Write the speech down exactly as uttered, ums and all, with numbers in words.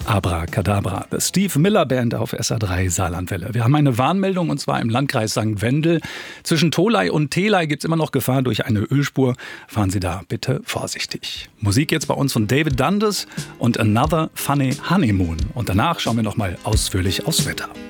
Abracadabra, The Steve Miller Band auf S R drei Saarlandwelle. Wir haben eine Warnmeldung und zwar im Landkreis Sankt Wendel. Zwischen Tholey und Teley gibt es immer noch Gefahr durch eine Ölspur. Fahren Sie da bitte vorsichtig. Musik jetzt bei uns von David Dundas und Another Funny Honeymoon. Und danach schauen wir noch mal ausführlich aufs Wetter.